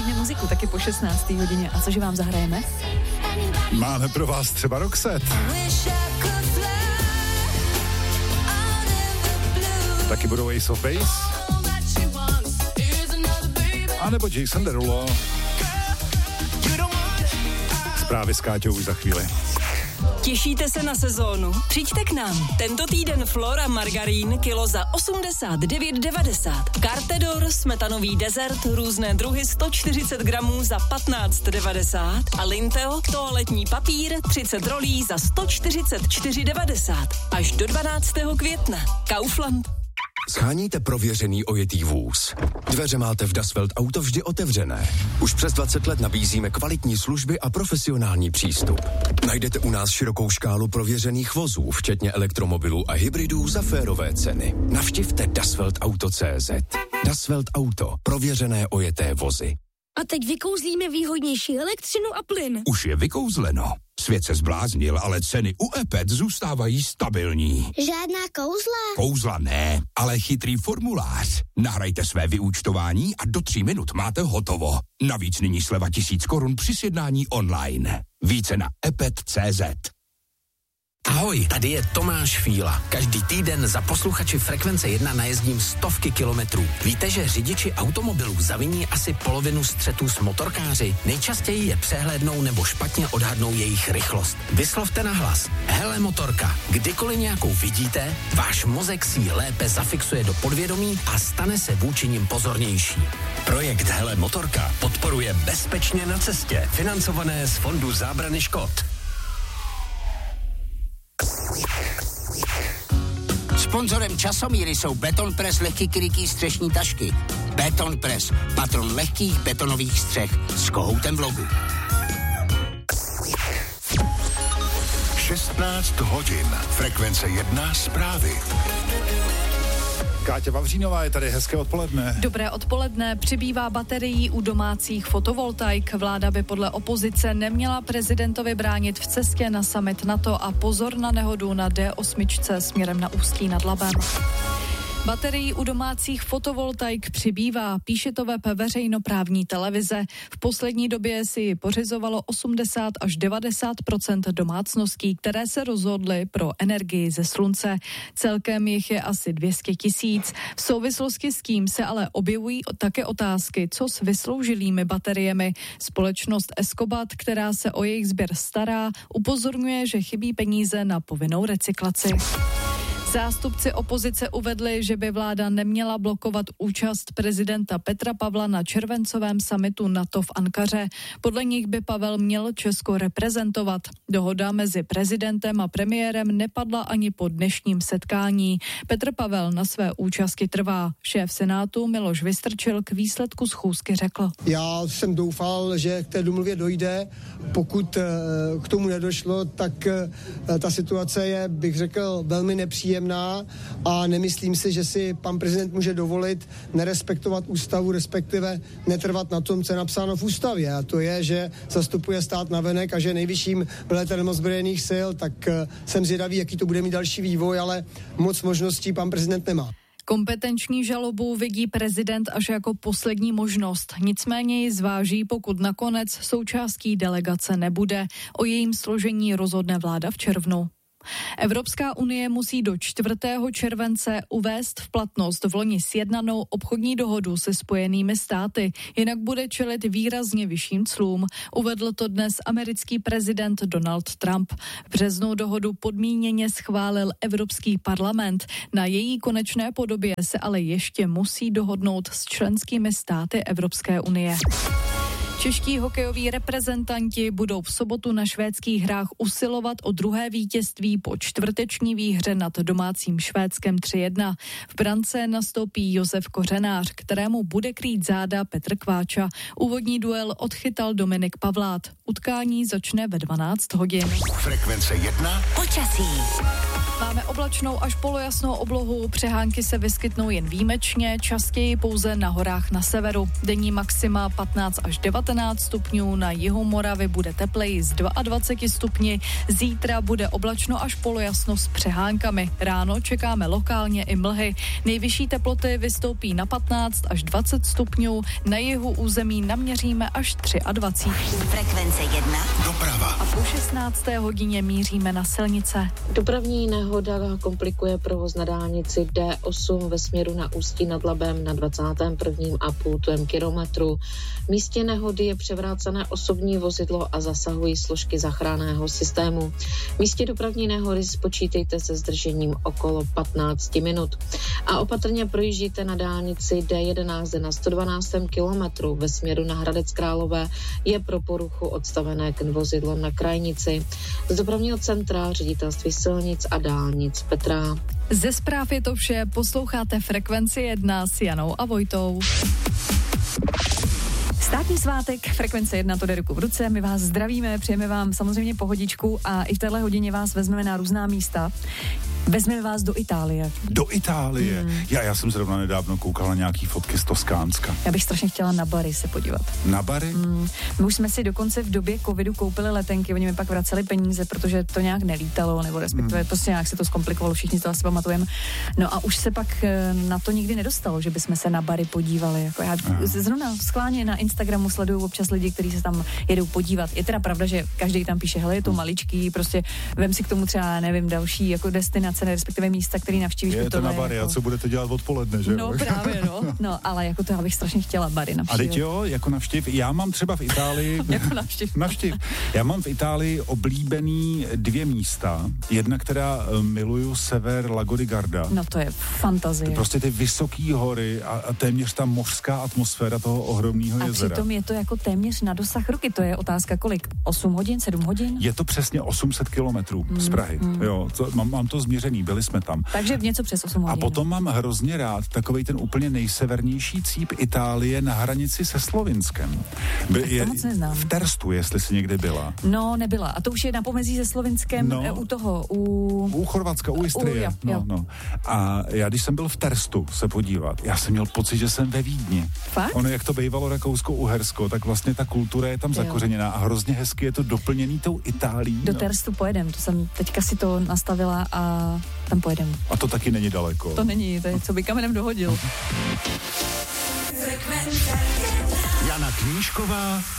ladíme muziku taky po 16. hodině. A cože vám zahrajeme? Máme pro vás třeba Roxette. Taky budou Ace of Base. A nebo Jason Derulo. Zprávy s Káťou už za chvíli. Těšíte se na sezónu? Přijďte k nám. Tento týden Flora Margarín kilo za 89,90. Cartedor smetanový dezert různé druhy 140 gramů za 15,90. A Linteo toaletní papír 30 rolí za 144,90. Až do 12. května. Kaufland. Sháníte prověřený ojetý vůz. Dveře máte v Das Welt Auto vždy otevřené. Už přes 20 let nabízíme kvalitní služby a profesionální přístup. Najdete u nás širokou škálu prověřených vozů, včetně elektromobilů a hybridů za férové ceny. Navštivte dasweltauto.cz. Das Welt Auto. Prověřené ojeté vozy. A teď vykouzlíme výhodnější elektřinu a plyn. Už je vykouzleno. Svět se zbláznil, ale ceny u EPET zůstávají stabilní. Žádná kouzla? Kouzla ne, ale chytrý formulář. Nahrajte své vyúčtování a do 3 minut máte hotovo. Navíc nyní sleva 1000 korun při sjednání online. Více na epet.cz. Ahoj, tady je Tomáš Fíla. Každý týden za posluchači Frekvence 1 najezdím stovky kilometrů. Víte, že řidiči automobilů zaviní asi polovinu střetů s motorkáři? Nejčastěji je přehlédnou nebo špatně odhadnou jejich rychlost. Vyslovte nahlas. Hele motorka. Kdykoliv nějakou vidíte, váš mozek si ji lépe zafixuje do podvědomí a stane se vůči nim pozornější. Projekt Hele motorka podporuje Bezpečně na cestě, financované z Fondu zábrany škod. Sponzorem Časomíry jsou Beton Press lehký krytý střešní tašky. Beton Press, patron lehkých betonových střech s kohoutem v logu. 16 hodin. Frekvence 1 zprávy. Káťa Vavřínová je tady, hezké odpoledne. Dobré odpoledne, přibývá baterií u domácích fotovoltaik. Vláda by podle opozice neměla prezidentovi bránit v cestě na summit NATO a pozor na nehodu na D8 směrem na Ústí nad Labem. Baterií u domácích fotovoltaik přibývá, píše to web veřejnoprávní televize. V poslední době si ji pořizovalo 80 až 90% domácností, které se rozhodly pro energii ze slunce. Celkem jich je asi 200 000. V souvislosti s tím se ale objevují také otázky, co s vysloužilými bateriemi. Společnost Escobat, která se o jejich sběr stará, upozorňuje, že chybí peníze na povinnou recyklaci. Zástupci opozice uvedli, že by vláda neměla blokovat účast prezidenta Petra Pavla na červencovém summitu NATO v Ankaře. Podle nich by Pavel měl Česko reprezentovat. Dohoda mezi prezidentem a premiérem nepadla ani po dnešním setkání. Petr Pavel na své účasti trvá. Šéf Senátu Miloš Vystrčil k výsledku schůzky řekl. Já jsem doufal, že k té domluvě dojde. Pokud k tomu nedošlo, tak ta situace je, bych řekl, velmi nepříjemná a nemyslím si, že si pan prezident může dovolit nerespektovat ústavu, respektive netrvat na tom, co je napsáno v ústavě. A to je, že zastupuje stát navenek a že je nejvyšším velitelem ozbrojených sil, tak jsem zvědavý, jaký to bude mít další vývoj, ale moc možností pan prezident nemá. Kompetenční žalobu vidí prezident až jako poslední možnost. Nicméně ji zváží, pokud nakonec součástí delegace nebude. O jejím složení rozhodne vláda v červnu. Evropská unie musí do 4. července uvést v platnost vloni sjednanou obchodní dohodu se Spojenými státy, jinak bude čelit výrazně vyšším clům. Uvedl to dnes americký prezident Donald Trump. V březnu dohodu podmíněně schválil Evropský parlament. Na její konečné podobě se ale ještě musí dohodnout s členskými státy Evropské unie. Čeští hokejoví reprezentanti budou v sobotu na švédských hrách usilovat o druhé vítězství po čtvrteční výhře nad domácím Švédskem 3-1. V brance nastoupí Josef Kořenář, kterému bude krýt záda Petr Kváča. Úvodní duel odchytal Dominik Pavlát. Utkání začne ve 12 hodin. Frekvence 1. Počasí. Máme oblačnou až polojasnou oblohu, přehánky se vyskytnou jen výjimečně, častěji pouze na horách na severu. Denní maxima 15 až 19 stupňů, na jihu Moravy bude tepleji z 22 stupni, zítra bude oblačno až polojasno s přehánkami. Ráno čekáme lokálně i mlhy. Nejvyšší teploty vystoupí na 15 až 20 stupňů, na jihu území naměříme až 23. Frekvence 1. Doprava. A po 16. hodině míříme na silnice. Dopravní nehoda komplikuje provoz na dálnici D8 ve směru na Ústí nad Labem na 21,5 kilometru. V místě nehody je převrácené osobní vozidlo a zasahují složky záchranného systému. V místě dopravní nehody spočítejte se zdržením okolo 15 minut. A opatrně projíždíte na dálnici D11 na 112 kilometru ve směru na Hradec Králové je pro poruchu odstavené k vozidlo na krajnici. Z dopravního centra Ředitelství silnic a dálnic Petra. Ze zpráv je to vše, posloucháte Frekvenci 1 s Janou a Vojtou. Státní svátek, Frekvence 1, to jde ruku v ruce, my vás zdravíme, přejeme vám samozřejmě pohodičku a i v téhle hodině vás vezmeme na různá místa. Vezmeme vás do Itálie. Do Itálie? Já jsem zrovna nedávno koukal na nějaký fotky z Toskánska. Já bych strašně chtěla na Bari se podívat. Na Bari? My už jsme si dokonce v době covidu koupili letenky, oni mi pak vraceli peníze, protože to nějak nelítalo, nebo respektive prostě nějak se to zkomplikovalo, všichni to asi pamatujeme. No a už se pak na to nikdy nedostalo, že bychom se na Bari podívali. Jako já zrovna schválně na Instagramu sleduju občas lidi, kteří se tam jedou podívat. Je teda pravda, že každý tam píše, hele, je to maličký, prostě vem si k tomu třeba, nevím, další jako destinace, respektive místa, který navštívíš. Je to na Bari, jako... a co budete dělat odpoledne, že? No právě, no, ale jako to já bych strašně chtěla Bari navštívit. A teď jo, jako navštív. Já mám třeba v Itálii... jako navštív. Já mám v Itálii oblíbený 2 místa. Jedna, která miluju, sever Lago di Garda. No to je fantazie. Prostě ty vysoký hory a téměř ta mořská atmosféra toho ohromného jezera. A přitom je to jako téměř na dosah ruky. To je otázka kolik? 8 hodin, 7 hodin? Je to přesně 800 kilometrů z Prahy. Jo, mám to změřený, byli jsme tam. Takže něco přes 8 hodin. A potom mám hrozně rád takovej ten úplně nejsevernější cíp Itálie na hranici se Slovinskem. To moc neznám. V Terstu, jestli jsi někdy byla. No, nebyla. A to už je na pomezí se Slovinskem u Chorvatska, u Istrie. No. A já, když jsem byl v Terstu se podívat, já jsem měl pocit, že jsem ve Vídni. Fakt? Ono, jak to bývalo Rakousko-Uhersko, tak vlastně ta kultura je tam zakořeněná a hrozně hezky je to doplněný tou Itálií. Do Terstu pojedem, to jsem teďka si to nastavila a tam pojedem. A to taky není daleko. To není, to je, co by kamenem dohodil. Jana Knížková